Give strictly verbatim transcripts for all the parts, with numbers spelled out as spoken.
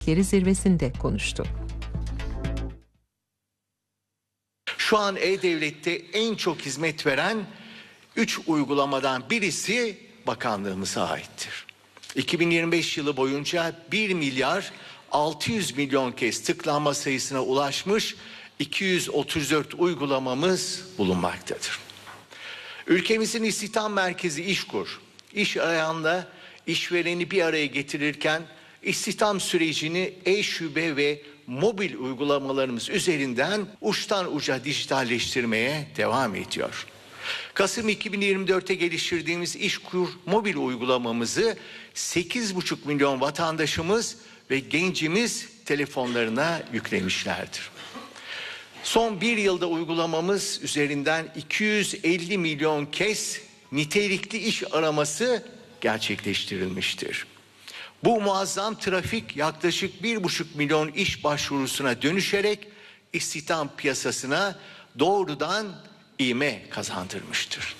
zirvesinde konuştu. Şu an E-Devlet'te en çok hizmet veren üç uygulamadan birisi bakanlığımıza aittir. iki bin yirmi beş yılı boyunca bir milyar altı yüz milyon kez tıklanma sayısına ulaşmış iki yüz otuz dört uygulamamız bulunmaktadır. Ülkemizin istihdam merkezi İşkur, iş arayanla işvereni bir araya getirirken istihdam sürecini e-şube ve mobil uygulamalarımız üzerinden uçtan uca dijitalleştirmeye devam ediyor. Kasım iki bin yirmi dörtte geliştirdiğimiz İşkur mobil uygulamamızı sekiz buçuk milyon vatandaşımız ve gencimiz telefonlarına yüklemişlerdir. Son bir yılda uygulamamız üzerinden iki yüz elli milyon kez nitelikli iş araması gerçekleştirilmiştir. Bu muazzam trafik yaklaşık bir buçuk milyon iş başvurusuna dönüşerek istihdam piyasasına doğrudan ivme kazandırmıştır.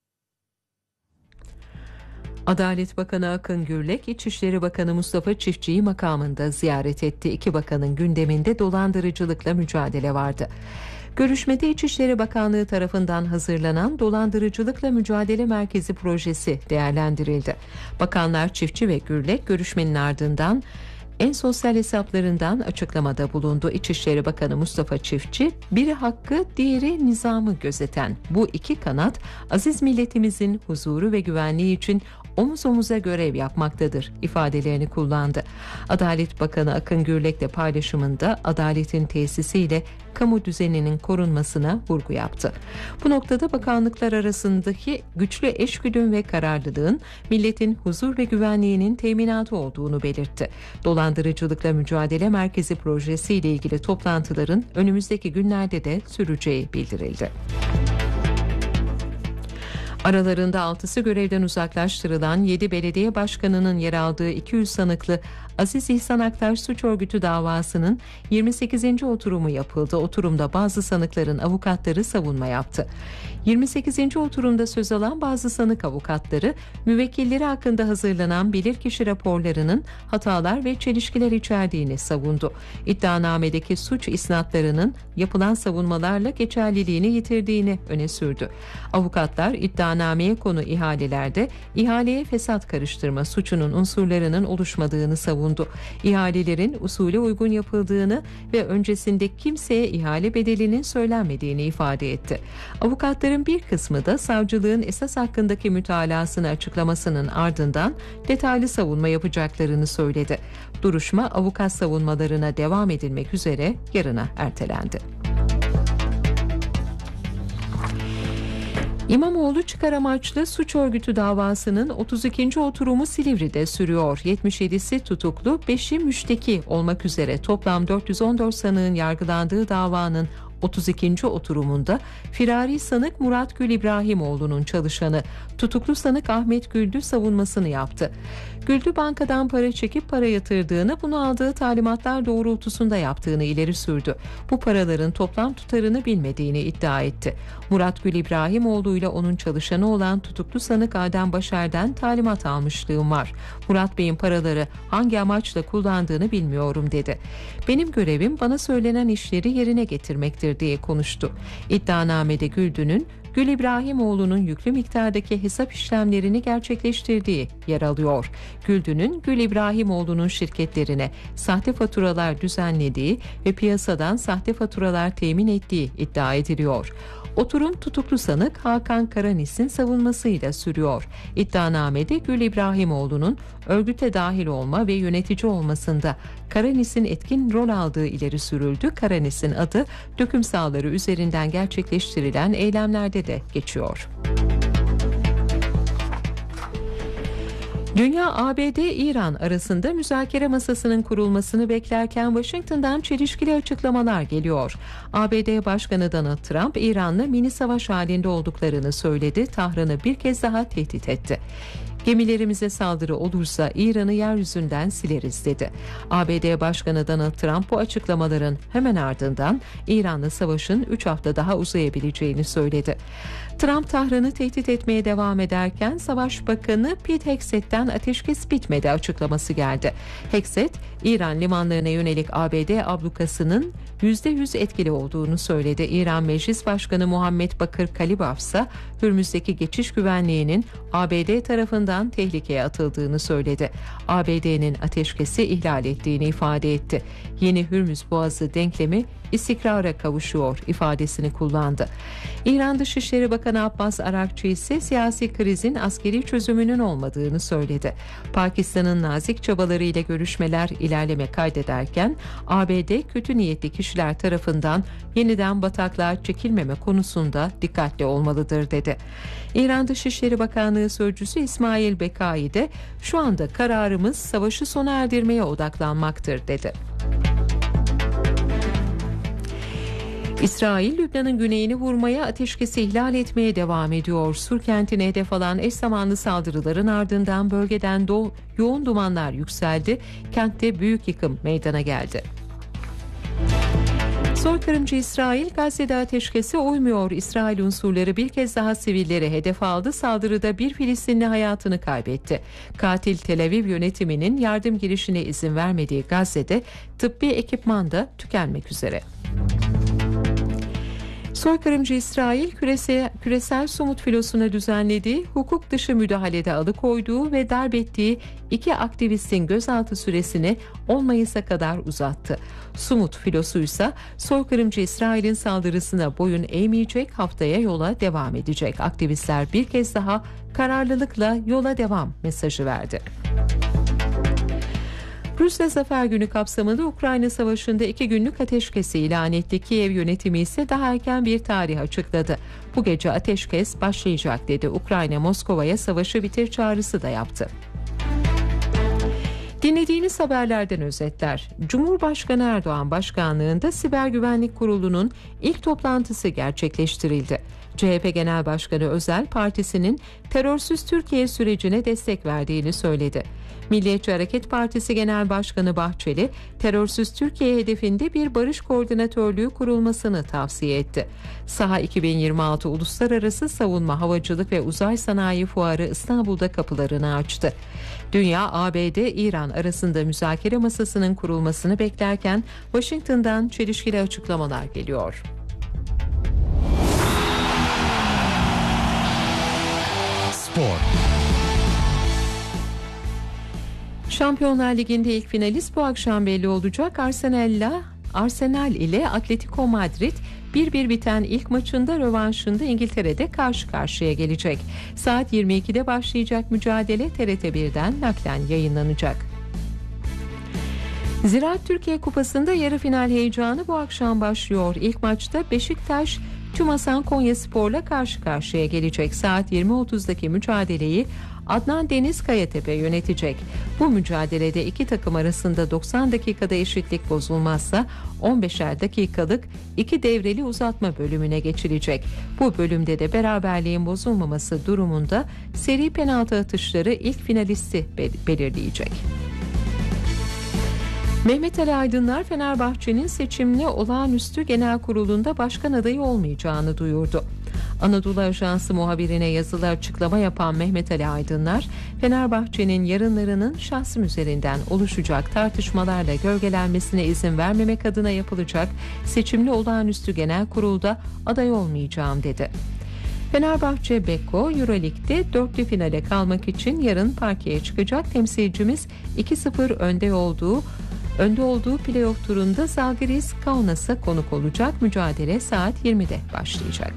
Adalet Bakanı Akın Gürlek, İçişleri Bakanı Mustafa Çiftçi'yi makamında ziyaret etti. İki bakanın gündeminde dolandırıcılıkla mücadele vardı. Görüşmede İçişleri Bakanlığı tarafından hazırlanan Dolandırıcılıkla Mücadele Merkezi projesi değerlendirildi. Bakanlar Çiftçi ve Gürlek görüşmenin ardından en sosyal hesaplarından açıklamada bulundu. İçişleri Bakanı Mustafa Çiftçi, biri hakkı, diğeri nizamı gözeten bu iki kanat aziz milletimizin huzuru ve güvenliği için omuz omuza görev yapmaktadır ifadelerini kullandı. Adalet Bakanı Akın Gürlek de paylaşımında adaletin tesisiyle kamu düzeninin korunmasına vurgu yaptı. Bu noktada bakanlıklar arasındaki güçlü eşgüdüm ve kararlılığın milletin huzur ve güvenliğinin teminatı olduğunu belirtti. Dolandırıcılıkla Mücadele Merkezi projesi ile ilgili toplantıların önümüzdeki günlerde de süreceği bildirildi. Aralarında altısı görevden uzaklaştırılan yedi belediye başkanının yer aldığı iki yüz sanıklı Aziz İhsan Aktaş Suç Örgütü davasının yirmi sekizinci oturumu yapıldı. Oturumda bazı sanıkların avukatları savunma yaptı. yirmi sekizinci oturumda söz alan bazı sanık avukatları, müvekkilleri hakkında hazırlanan bilirkişi raporlarının hatalar ve çelişkiler içerdiğini savundu. İddianamedeki suç isnatlarının yapılan savunmalarla geçerliliğini yitirdiğini öne sürdü. Avukatlar iddianameye konu ihalelerde ihaleye fesat karıştırma suçunun unsurlarının oluşmadığını savundu. İhalelerin usule uygun yapıldığını ve öncesinde kimseye ihale bedelinin söylenmediğini ifade etti. Avukatların bir kısmı da savcılığın esas hakkındaki mütalasını açıklamasının ardından detaylı savunma yapacaklarını söyledi. Duruşma avukat savunmalarına devam edilmek üzere yarına ertelendi. İmamoğlu çıkar amaçlı suç örgütü davasının otuz ikinci oturumu Silivri'de sürüyor. yetmiş yedisi tutuklu, beşi müşteki olmak üzere toplam dört yüz on dört sanığın yargılandığı davanın otuz ikinci oturumunda firari sanık Murat Gül İbrahimoğlu'nun çalışanı tutuklu sanık Ahmet Güldü savunmasını yaptı. Güldü bankadan para çekip para yatırdığını, bunu aldığı talimatlar doğrultusunda yaptığını ileri sürdü. Bu paraların toplam tutarını bilmediğini iddia etti. Murat Gül İbrahimoğlu ile onun çalışanı olan tutuklu sanık Adem Başer'den talimat almışlığım var. Murat Bey'in paraları hangi amaçla kullandığını bilmiyorum dedi. Benim görevim bana söylenen işleri yerine getirmektir diye konuştu. İddianamede Güldü'nün Gül İbrahimoğlu'nun yüklü miktardaki hesap işlemlerini gerçekleştirdiği yer alıyor. Güldü'nün Gül İbrahimoğlu'nun şirketlerine sahte faturalar düzenlediği ve piyasadan sahte faturalar temin ettiği iddia ediliyor. Oturum tutuklu sanık Hakan Karanis'in savunmasıyla sürüyor. İddianamede Gül İbrahimoğlu'nun örgüte dahil olma ve yönetici olmasında Karanis'in etkin rol aldığı ileri sürüldü. Karanis'in adı döküm sahaları üzerinden gerçekleştirilen eylemlerde de geçiyor. Dünya, A B D-İran arasında müzakere masasının kurulmasını beklerken Washington'dan çelişkili açıklamalar geliyor. A B D Başkanı Donald Trump, İran'la mini savaş halinde olduklarını söyledi. Tahran'ı bir kez daha tehdit etti. Gemilerimize saldırı olursa İran'ı yeryüzünden sileriz dedi. A B D Başkanı Donald Trump bu açıklamaların hemen ardından İran'la savaşın üç hafta daha uzayabileceğini söyledi. Trump Tahran'ı tehdit etmeye devam ederken Savaş Bakanı Pete Hegseth'ten ateşkes bitmedi açıklaması geldi. Hegseth, İran limanlarına yönelik A B D ablukasının yüzde yüz etkili olduğunu söyledi. İran Meclis Başkanı Muhammed Bakır Kalibaf ise Hürmüz'deki geçiş güvenliğinin A B D tarafından tehlikeye atıldığını söyledi. A B D'nin ateşkesi ihlal ettiğini ifade etti. Yeni Hürmüz Boğazı denklemi istikrara kavuşuyor ifadesini kullandı. İran Dışişleri Bakanı Abbas Arakçı ise siyasi krizin askeri çözümünün olmadığını söyledi. Pakistan'ın nazik çabalarıyla görüşmeler ilerleme kaydederken A B D kötü niyetli kişiler tarafından yeniden bataklığa çekilmeme konusunda dikkatli olmalıdır dedi. İran Dışişleri Bakanlığı Sözcüsü İsmail Bekai de şu anda kararımız savaşı sona erdirmeye odaklanmaktır dedi. İsrail, Lübnan'ın güneyini vurmaya, ateşkesi ihlal etmeye devam ediyor. Sur kentine hedef alan eş zamanlı saldırıların ardından bölgeden do- yoğun dumanlar yükseldi. Kentte büyük yıkım meydana geldi. Soykırımcı İsrail, Gazze'de ateşkese uymuyor. İsrail unsurları bir kez daha sivilleri hedef aldı. Saldırıda bir Filistinli hayatını kaybetti. Katil Tel Aviv yönetiminin yardım girişine izin vermediği Gazze'de tıbbi ekipman da tükenmek üzere. Soykırımcı İsrail, küresel, küresel somut filosuna düzenlediği, hukuk dışı müdahalede alıkoyduğu ve darp ettiği iki aktivistin gözaltı süresini on Mayıs'a kadar uzattı. Sumut filosuysa soykırımcı İsrail'in saldırısına boyun eğmeyecek, haftaya yola devam edecek. Aktivistler bir kez daha kararlılıkla yola devam mesajı verdi. Rusya Zafer Günü kapsamında Ukrayna Savaşı'nda iki günlük ateşkesi ilan etti. Kiev yönetimi ise daha erken bir tarih açıkladı. Bu gece ateşkes başlayacak dedi. Ukrayna Moskova'ya savaşı bitir çağrısı da yaptı. Dinlediğiniz haberlerden özetler. Cumhurbaşkanı Erdoğan başkanlığında Siber Güvenlik Kurulu'nun ilk toplantısı gerçekleştirildi. C H P Genel Başkanı Özel, partisinin terörsüz Türkiye sürecine destek verdiğini söyledi. Milliyetçi Hareket Partisi Genel Başkanı Bahçeli, terörsüz Türkiye hedefinde bir barış koordinatörlüğü kurulmasını tavsiye etti. SAHA iki bin yirmi altı Uluslararası Savunma, Havacılık ve Uzay Sanayi Fuarı İstanbul'da kapılarını açtı. Dünya, A B D, İran arasında müzakere masasının kurulmasını beklerken Washington'dan çelişkili açıklamalar geliyor. Spor. Şampiyonlar Ligi'nde ilk finalist bu akşam belli olacak. Arsenal'la Arsenal ile Atletico Madrid bir bir biten ilk maçında rövanşında İngiltere'de karşı karşıya gelecek. Saat yirmi ikide başlayacak mücadele T R T birden naklen yayınlanacak. Ziraat Türkiye Kupası'nda yarı final heyecanı bu akşam başlıyor. İlk maçta Beşiktaş Tümasan Konyaspor'la karşı karşıya gelecek. Saat yirmi otuzdaki mücadeleyi Adnan Deniz Kayatepe yönetecek. Bu mücadelede iki takım arasında doksan dakikada eşitlik bozulmazsa on beşer dakikalık iki devreli uzatma bölümüne geçilecek. Bu bölümde de beraberliğin bozulmaması durumunda seri penaltı atışları ilk finalisti belirleyecek. Mehmet Ali Aydınlar, Fenerbahçe'nin seçimli olağanüstü genel kurulunda başkan adayı olmayacağını duyurdu. Anadolu Ajansı muhabirine yazılı açıklama yapan Mehmet Ali Aydınlar, Fenerbahçe'nin yarınlarının şahsım üzerinden oluşacak tartışmalarla gölgelenmesine izin vermemek adına yapılacak seçimli olağanüstü genel kurulda aday olmayacağım dedi. Fenerbahçe Beko Euroleague'de dörtlü finale kalmak için yarın parkeye çıkacak. Temsilcimiz iki sıfır önde olduğu Önde olduğu playoff turunda Zalgiris Kaunas'a konuk olacak. Mücadele saat yirmide başlayacak.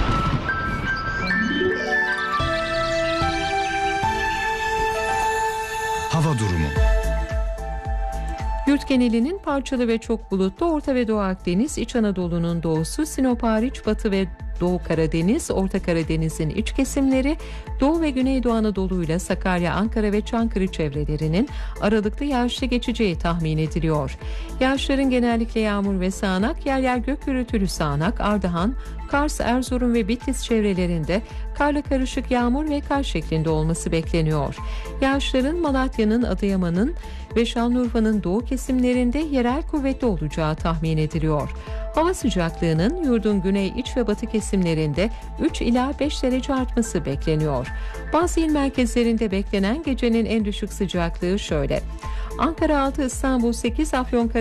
Hava durumu. Yurt genelinin parçalı ve çok bulutlu, Orta ve Doğu Akdeniz, İç Anadolu'nun doğusu, Sinop hariç Batı ve Doğu Karadeniz, Orta Karadeniz'in iç kesimleri, Doğu ve Güneydoğu Anadolu ile Sakarya, Ankara ve Çankırı çevrelerinin aralıklı yağışlı geçeceği tahmin ediliyor. Yağışların genellikle yağmur ve sağanak, yer yer gök gürültülü sağanak, Ardahan, Kars, Erzurum ve Bitlis çevrelerinde, karla karışık yağmur ve kar şeklinde olması bekleniyor. Yağışların Malatya'nın, Adıyaman'ın ve Şanlıurfa'nın doğu kesimlerinde yerel kuvvetli olacağı tahmin ediliyor. Hava sıcaklığının yurdun güney, iç ve batı kesimlerinde üç ila beş derece artması bekleniyor. Bazı il merkezlerinde beklenen gecenin en düşük sıcaklığı şöyle: Ankara altı, İstanbul sekiz, Afyonkarahisar